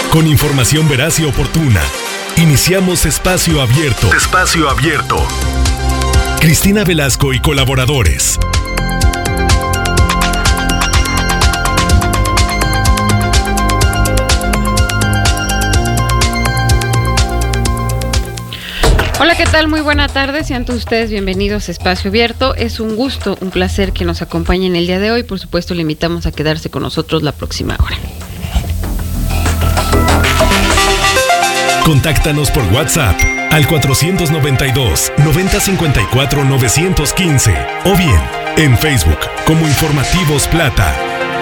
Con información veraz y oportuna. Iniciamos Espacio Abierto. Espacio Abierto. Cristina Velasco y colaboradores. Hola, ¿qué tal? Muy buena tarde, sean todos ustedes bienvenidos a Espacio Abierto. Es un gusto, un placer que nos acompañen el día de hoy. Por supuesto, le invitamos a quedarse con nosotros la próxima hora. Contáctanos por WhatsApp al 492-9054-915 o bien en Facebook como Informativos Plata.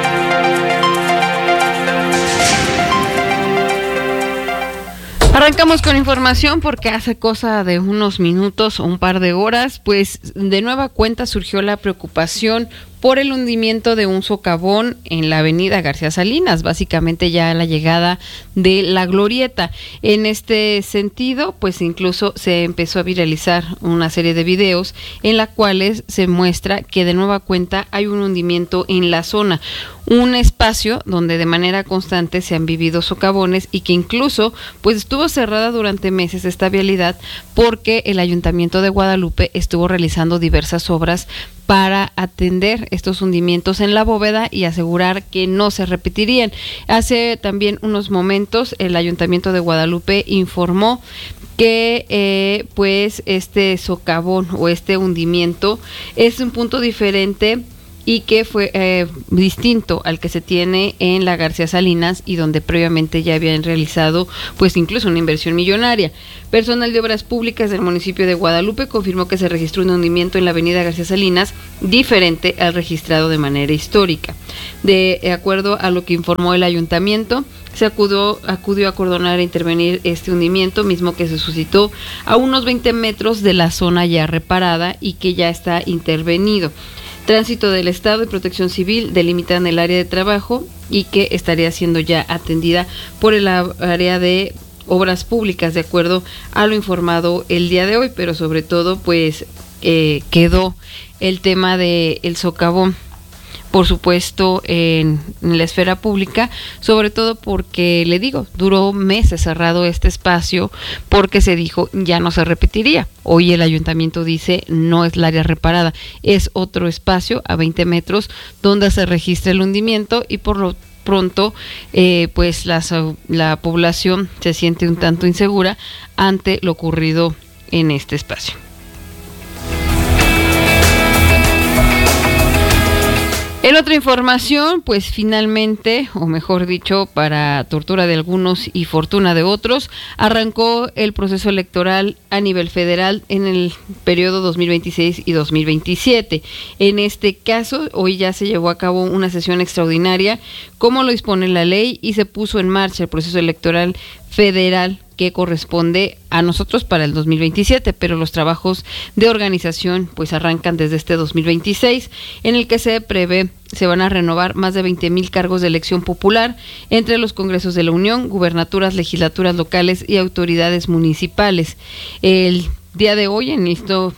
Arrancamos con información porque hace cosa de unos minutos o un par de horas, pues de nueva cuenta surgió la preocupación por el hundimiento de un socavón en la avenida García Salinas, básicamente ya a la llegada de la glorieta. En este sentido, pues incluso se empezó a viralizar una serie de videos en las cuales se muestra que de nueva cuenta hay un hundimiento en la zona, un espacio donde de manera constante se han vivido socavones y que incluso pues estuvo cerrada durante meses esta vialidad porque el Ayuntamiento de Guadalupe estuvo realizando diversas obras para atender estos hundimientos en la bóveda y asegurar que no se repetirían. Hace también unos momentos el Ayuntamiento de Guadalupe informó que pues este socavón o este hundimiento es un punto diferente y que fue distinto al que se tiene en la García Salinas y donde previamente ya habían realizado pues incluso una inversión millonaria. Personal de Obras Públicas del municipio de Guadalupe confirmó que se registró un hundimiento en la avenida García Salinas diferente al registrado de manera histórica. De acuerdo a lo que informó el ayuntamiento, se acudió a acordonar e intervenir este hundimiento, mismo que se suscitó a unos 20 metros de la zona ya reparada y que ya está intervenido. Tránsito del Estado y Protección Civil delimitan el área de trabajo y que estaría siendo ya atendida por el área de Obras Públicas, de acuerdo a lo informado el día de hoy, pero sobre todo pues quedó el tema del socavón, por supuesto, en la esfera pública, sobre todo porque, le digo, duró meses cerrado este espacio porque se dijo ya no se repetiría. Hoy el ayuntamiento dice no es el área reparada, es otro espacio a 20 metros donde se registra el hundimiento y por lo pronto pues la población se siente un tanto insegura ante lo ocurrido en este espacio. En otra información, pues finalmente, o mejor dicho, para tortura de algunos y fortuna de otros, arrancó el proceso electoral a nivel federal en el periodo 2026 y 2027. En este caso, hoy ya se llevó a cabo una sesión extraordinaria, como lo dispone la ley, y se puso en marcha el proceso electoral federal que corresponde a nosotros para el 2027, pero los trabajos de organización pues arrancan desde este 2026, en el que se prevé se van a renovar más de 20,000 cargos de elección popular entre los congresos de la Unión, gubernaturas, legislaturas locales y autoridades municipales. El día de hoy, en esto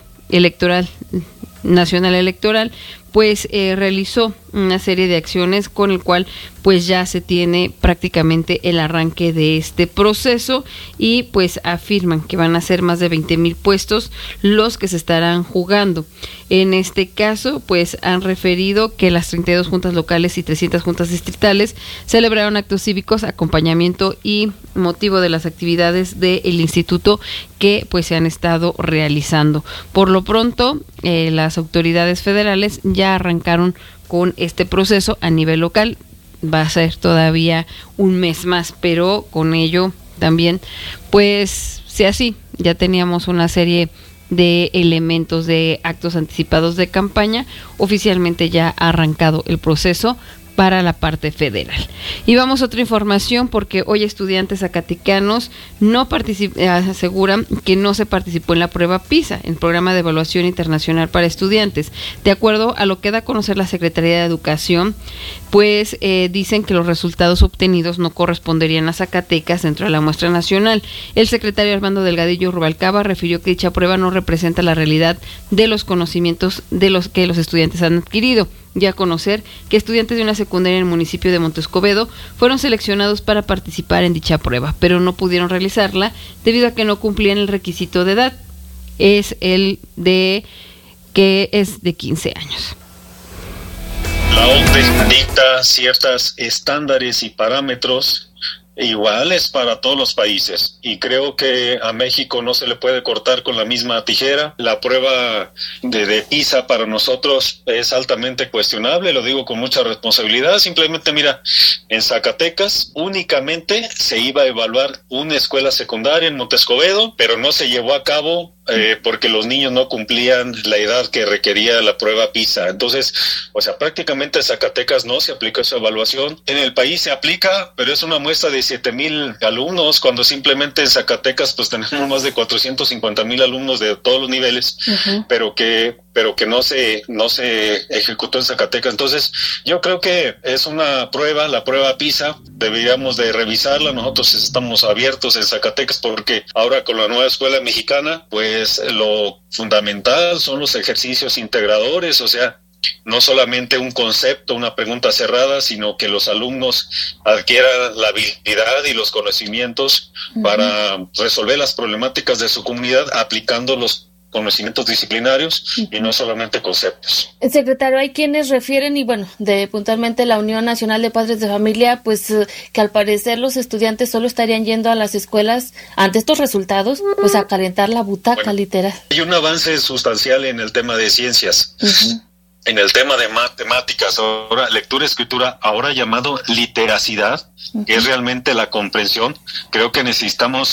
nacional electoral, pues realizó una serie de acciones con el cual pues ya se tiene prácticamente el arranque de este proceso y pues afirman que van a ser más de 20,000 puestos los que se estarán jugando. En este caso pues han referido que las 32 juntas locales y 300 juntas distritales celebraron actos cívicos, acompañamiento y motivo de las actividades del instituto que pues se han estado realizando. Por lo pronto las autoridades federales ya arrancaron con este proceso a nivel local. Va a ser todavía un mes más, pero con ello también, pues, si así, ya teníamos una serie de elementos de actos anticipados de campaña, oficialmente ya ha arrancado el proceso para la parte federal. Y vamos a otra información porque hoy estudiantes zacaticanos aseguran que no se participó en la prueba PISA, el Programa de Evaluación Internacional para Estudiantes. De acuerdo a lo que da a conocer la Secretaría de Educación, pues dicen que los resultados obtenidos no corresponderían a Zacatecas dentro de la muestra nacional. El secretario Armando Delgadillo Rubalcaba refirió que dicha prueba no representa la realidad de los conocimientos de los que los estudiantes han adquirido. ya a conocer que estudiantes de una secundaria en el municipio de Monte Escobedo fueron seleccionados para participar en dicha prueba, pero no pudieron realizarla debido a que no cumplían el requisito de edad. Es el de que es de 15 años. La OCDE dicta ciertos estándares y parámetros iguales para todos los países, y creo que a México no se le puede cortar con la misma tijera. La prueba de PISA para nosotros es altamente cuestionable, lo digo con mucha responsabilidad. Simplemente mira, en Zacatecas únicamente se iba a evaluar una escuela secundaria en Monte Escobedo, pero no se llevó a cabo porque los niños no cumplían la edad que requería la prueba PISA. Entonces, o sea, prácticamente en Zacatecas no se aplicó esa evaluación. En el país se aplica, pero es una muestra de 7,000 alumnos, cuando simplemente en Zacatecas pues tenemos más de 450,000 alumnos de todos los niveles, pero que no se ejecutó en Zacatecas. Entonces, yo creo que es una prueba, la prueba PISA, deberíamos de revisarla. Nosotros estamos abiertos en Zacatecas porque ahora con la nueva escuela mexicana, pues lo fundamental son los ejercicios integradores, o sea, no solamente un concepto, una pregunta cerrada, sino que los alumnos adquieran la habilidad y los conocimientos para resolver las problemáticas de su comunidad aplicando los conocimientos disciplinarios y no solamente conceptos. Secretario, hay quienes refieren, y bueno, puntualmente la Unión Nacional de Padres de Familia, pues que al parecer los estudiantes solo estarían yendo a las escuelas ante estos resultados, pues a calentar la butaca, literal. Hay un avance sustancial en el tema de ciencias. En el tema de matemáticas, ahora lectura, escritura, ahora llamado literacidad, que es realmente la comprensión. Creo que necesitamos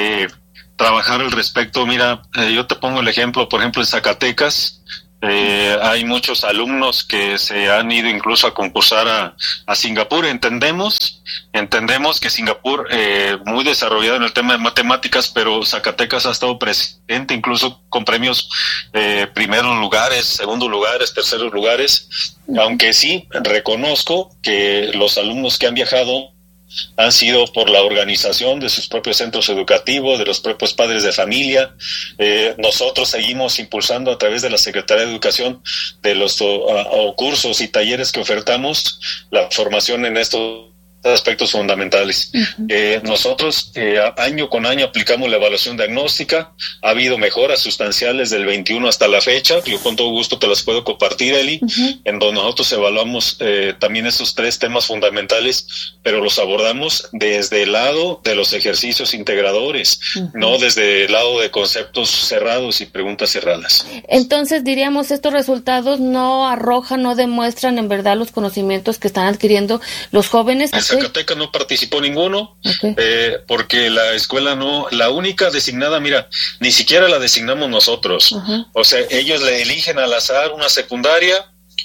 trabajar al respecto. Mira, yo te pongo el ejemplo, por ejemplo, en Zacatecas, hay muchos alumnos que se han ido incluso a concursar a Singapur. Entendemos que Singapur, muy desarrollado en el tema de matemáticas, pero Zacatecas ha estado presente incluso con premios primeros lugares, segundos lugares, terceros lugares, aunque sí reconozco que los alumnos que han viajado han sido por la organización de sus propios centros educativos, de los propios padres de familia. Nosotros seguimos impulsando a través de la Secretaría de Educación, de los cursos y talleres que ofertamos, la formación en estos aspectos fundamentales. Nosotros año con año aplicamos la evaluación diagnóstica. Ha habido mejoras sustanciales del 21 hasta la fecha. Yo con todo gusto te las puedo compartir, Eli, en donde nosotros evaluamos también esos 3 temas fundamentales, pero los abordamos desde el lado de los ejercicios integradores, no desde el lado de conceptos cerrados y preguntas cerradas. Entonces diríamos, estos resultados no arrojan, no demuestran en verdad los conocimientos que están adquiriendo los jóvenes. En Zacatecas no participó ninguno, porque la escuela no, la única designada, mira, ni siquiera la designamos nosotros. O sea, ellos le eligen al azar una secundaria.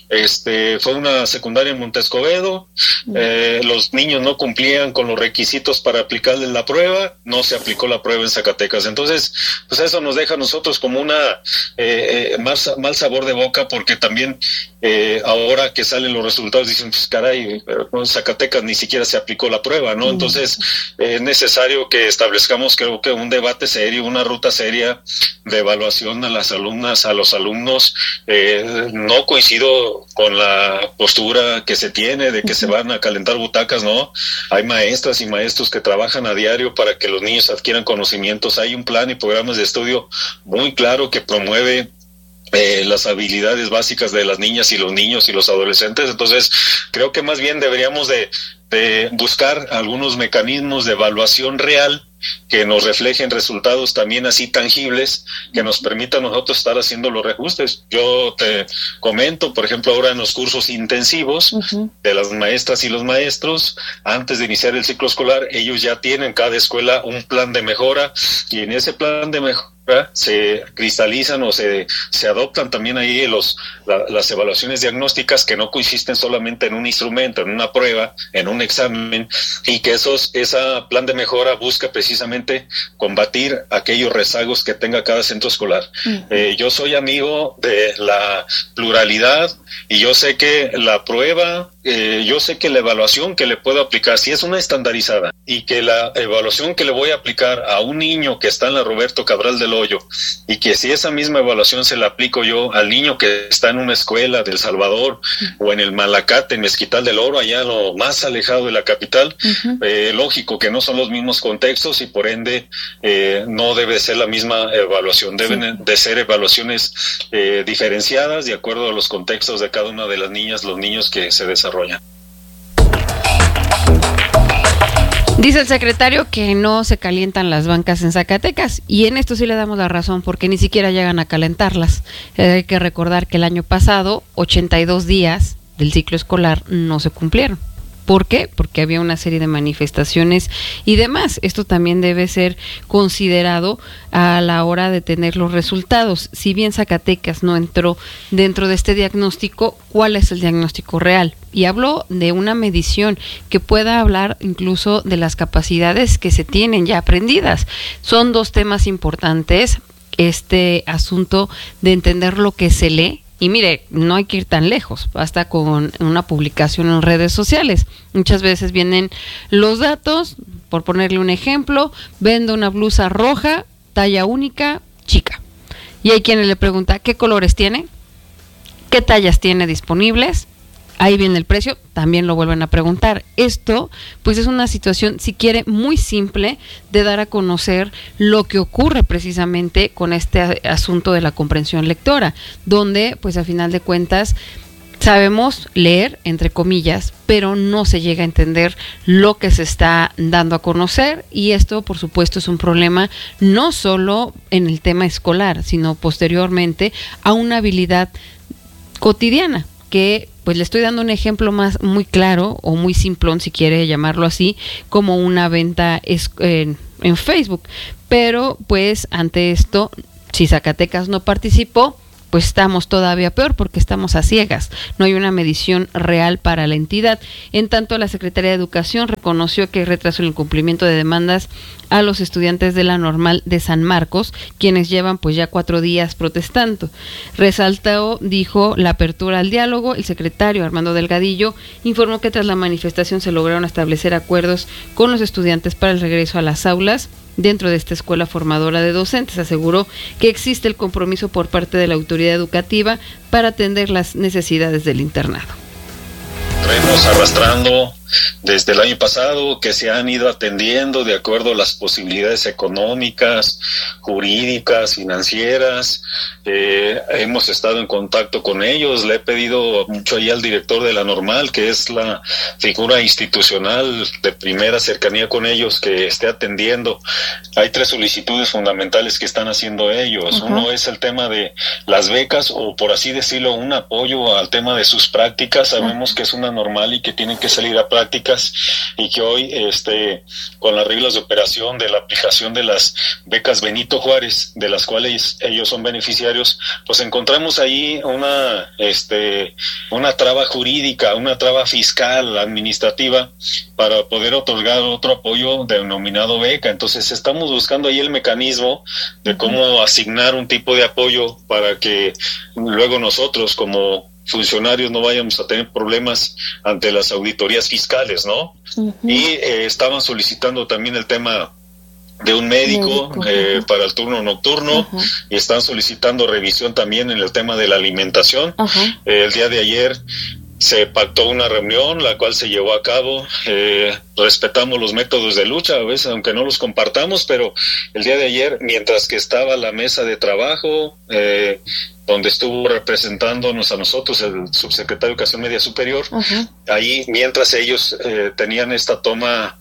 Fue una secundaria en Monte Escobedo. Los niños no cumplían con los requisitos para aplicarles la prueba, no se aplicó la prueba en Zacatecas. Entonces, pues eso nos deja a nosotros como una mal sabor de boca, porque también ahora que salen los resultados dicen, pues caray, en Zacatecas ni siquiera se aplicó la prueba, ¿no? Entonces es necesario que establezcamos, creo que un debate serio, una ruta seria de evaluación a las alumnas, a los alumnos. No coincido con la postura que se tiene de que se van a calentar butacas, ¿no? Hay maestras y maestros que trabajan a diario para que los niños adquieran conocimientos. Hay un plan y programas de estudio muy claro que promueve las habilidades básicas de las niñas y los niños y los adolescentes. Entonces, creo que más bien deberíamos de buscar algunos mecanismos de evaluación real que nos reflejen resultados también así tangibles, que nos permitan a nosotros estar haciendo los reajustes. Yo te comento, por ejemplo, ahora en los cursos intensivos de las maestras y los maestros, antes de iniciar el ciclo escolar, ellos ya tienen cada escuela un plan de mejora, y en ese plan de mejora se cristalizan o se adoptan también ahí las evaluaciones diagnósticas, que no consisten solamente en un instrumento, en una prueba, en un examen, y que esa plan de mejora busca precisamente combatir aquellos rezagos que tenga cada centro escolar. Yo soy amigo de la pluralidad, y yo sé que la prueba, yo sé que la evaluación que le puedo aplicar, si es una estandarizada, y que la evaluación que le voy a aplicar a un niño que está en la Roberto Cabral del hoyo, y que si esa misma evaluación se la aplico yo al niño que está en una escuela del Salvador o en el Malacate, en Mezquital del Oro, allá lo más alejado de la capital, lógico que no son los mismos contextos y por ende no debe ser la misma evaluación, deben de ser evaluaciones diferenciadas de acuerdo a los contextos de cada una de las niñas, los niños que se desarrollan. Dice el secretario que no se calientan las bancas en Zacatecas, y en esto sí le damos la razón, porque ni siquiera llegan a calentarlas. Hay que recordar que el año pasado 82 días del ciclo escolar no se cumplieron. ¿Por qué? Porque había una serie de manifestaciones y demás. Esto también debe ser considerado a la hora de tener los resultados. Si bien Zacatecas no entró dentro de este diagnóstico, ¿cuál es el diagnóstico real? Y hablo de una medición que pueda hablar incluso de las capacidades que se tienen ya aprendidas. Son dos temas importantes, este asunto de entender lo que se lee. Y mire, no hay que ir tan lejos, basta con una publicación en redes sociales. Muchas veces vienen los datos, por ponerle un ejemplo, vendo una blusa roja, talla única, chica. Y hay quien le pregunta, ¿qué colores tiene? ¿Qué tallas tiene disponibles? Ahí viene el precio, también lo vuelven a preguntar. Esto, pues es una situación, si quiere, muy simple de dar a conocer lo que ocurre precisamente con este asunto de la comprensión lectora, donde, pues a final de cuentas, sabemos leer, entre comillas, pero no se llega a entender lo que se está dando a conocer, y esto, por supuesto, es un problema no solo en el tema escolar, sino posteriormente a una habilidad cotidiana, que pues le estoy dando un ejemplo muy claro o muy simplón, si quiere llamarlo así, como una venta en Facebook. Pero pues ante esto, si Zacatecas no participó, pues estamos todavía peor porque estamos a ciegas. No hay una medición real para la entidad. En tanto, la Secretaría de Educación reconoció que hay retraso en el cumplimiento de demandas a los estudiantes de la Normal de San Marcos, quienes llevan pues ya 4 días protestando. Resaltó, dijo, la apertura al diálogo. El secretario Armando Delgadillo informó que tras la manifestación se lograron establecer acuerdos con los estudiantes para el regreso a las aulas dentro de esta escuela formadora de docentes. Aseguró que existe el compromiso por parte de la autoridad educativa para atender las necesidades del internado. Traemos arrastrando desde el año pasado, que se han ido atendiendo de acuerdo a las posibilidades económicas, jurídicas, financieras. Hemos estado en contacto con ellos. Le he pedido mucho ahí al director de la Normal, que es la figura institucional de primera cercanía con ellos, que esté atendiendo. Hay 3 solicitudes fundamentales que están haciendo ellos. Uno es el tema de las becas, o por así decirlo, un apoyo al tema de sus prácticas. Sabemos que es una normal y que tienen que salir a prácticas, y que hoy con las reglas de operación de la aplicación de las becas Benito Juárez, de las cuales ellos son beneficiarios, pues encontramos ahí una traba jurídica, una traba fiscal, administrativa, para poder otorgar otro apoyo denominado beca. Entonces estamos buscando ahí el mecanismo de cómo asignar un tipo de apoyo para que luego nosotros como funcionarios no vayamos a tener problemas ante las auditorías fiscales, ¿no? Y estaban solicitando también el tema de un médico para el turno nocturno, y están solicitando revisión también en el tema de la alimentación. El día de ayer se pactó una reunión, la cual se llevó a cabo. Respetamos los métodos de lucha, a veces aunque no los compartamos, pero el día de ayer, mientras que estaba la mesa de trabajo, donde estuvo representándonos a nosotros el subsecretario de Educación Media Superior, ahí mientras ellos tenían esta toma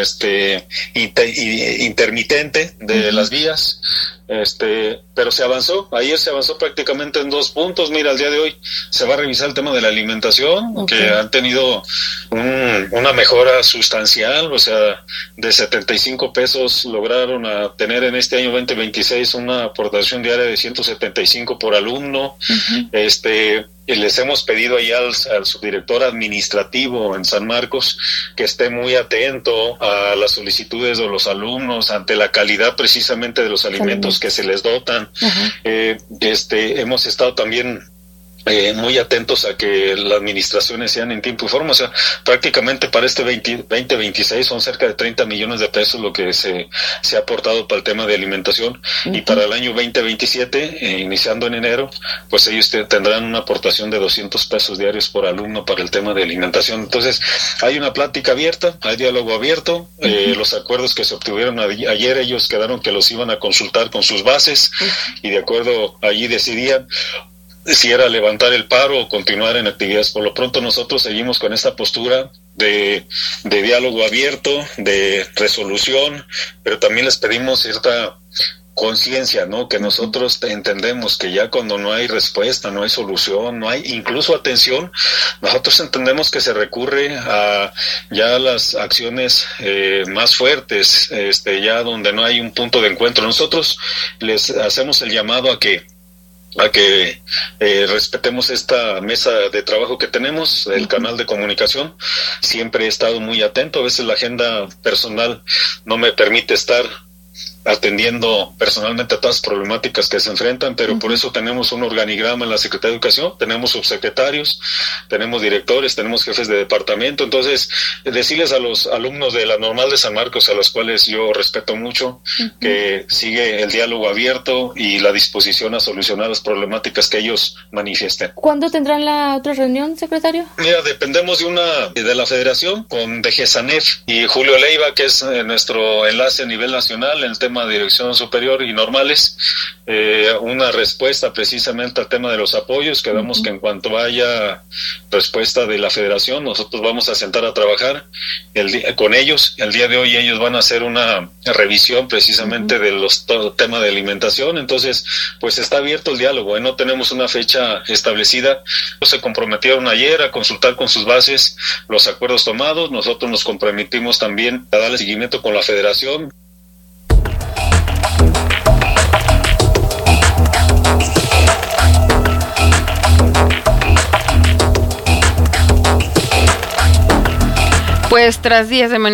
intermitente de las vías, pero se avanzó. Ayer se avanzó prácticamente en 2 puntos. Mira, el día de hoy se va a revisar el tema de la alimentación, que han tenido una mejora sustancial, o sea, de 75 pesos lograron a tener en este año 2026 una aportación diaria de 175 por alumno. Les hemos pedido ahí al subdirector administrativo en San Marcos que esté muy atento a las solicitudes de los alumnos ante la calidad precisamente de los alimentos que se les dotan. Hemos estado también muy atentos a que las administraciones sean en tiempo y forma. O sea, prácticamente para este 2026 son cerca de 30 millones de pesos lo que se ha aportado para el tema de alimentación. Y para el año 2027, iniciando en enero, pues ellos tendrán una aportación de 200 pesos diarios por alumno para el tema de alimentación. Entonces, hay una plática abierta, hay diálogo abierto. Los acuerdos que se obtuvieron ayer, ellos quedaron que los iban a consultar con sus bases y de acuerdo allí decidían si era levantar el paro o continuar en actividades. Por lo pronto nosotros seguimos con esta postura de diálogo abierto, de resolución, pero también les pedimos cierta conciencia, ¿no? Que nosotros entendemos que ya cuando no hay respuesta, no hay solución, no hay incluso atención, nosotros entendemos que se recurre a ya las acciones más fuertes, ya donde no hay un punto de encuentro. Nosotros les hacemos el llamado a que respetemos esta mesa de trabajo que tenemos, el canal de comunicación. Siempre he estado muy atento, a veces la agenda personal no me permite estar atendiendo personalmente a todas las problemáticas que se enfrentan, pero por eso tenemos un organigrama en la Secretaría de Educación, tenemos subsecretarios, tenemos directores, tenemos jefes de departamento. Entonces, decirles a los alumnos de la Normal de San Marcos, a los cuales yo respeto mucho, que sigue el diálogo abierto y la disposición a solucionar las problemáticas que ellos manifiesten. ¿Cuándo tendrán la otra reunión, secretario? Mira, dependemos de la Federación, con DGSANEF y Julio Leiva, que es nuestro enlace a nivel nacional en el tema de dirección superior y normales, una respuesta precisamente al tema de los apoyos. Quedamos que en cuanto haya respuesta de la Federación, nosotros vamos a sentar a trabajar con ellos. El día de hoy ellos van a hacer una revisión precisamente de los temas de alimentación. Entonces, pues está abierto el diálogo, no tenemos una fecha establecida. Se comprometieron ayer a consultar con sus bases los acuerdos tomados. Nosotros nos comprometimos también a darle seguimiento con la Federación. Pues tras días de